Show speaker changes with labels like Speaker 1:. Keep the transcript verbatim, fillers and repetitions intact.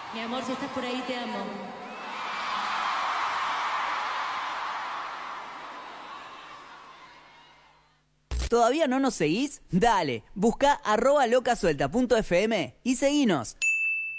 Speaker 1: Mi amor, si estás por ahí, te amo.
Speaker 2: ¿Todavía no nos seguís? Dale, busca arroba locasuelta punto f m y seguinos.